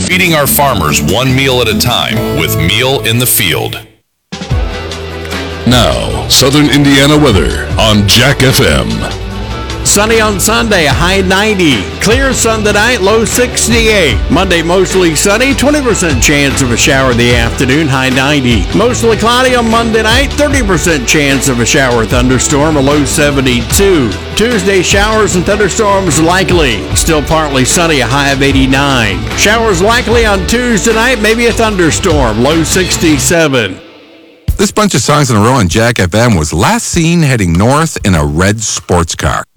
Feeding our farmers one meal at a time with Meal in the Field. Now, Southern Indiana weather on Jack FM. Sunny on Sunday, a high 90. Clear Sunday night, low 68. Monday, mostly sunny, 20% chance of a shower in the afternoon, high 90. Mostly cloudy on Monday night, 30% chance of a shower or thunderstorm, a low 72. Tuesday, showers and thunderstorms likely. Still partly sunny, a high of 89. Showers likely on Tuesday night, maybe a thunderstorm, low 67. This bunch of songs in a row on Jack FM was last seen heading north in a red sports car.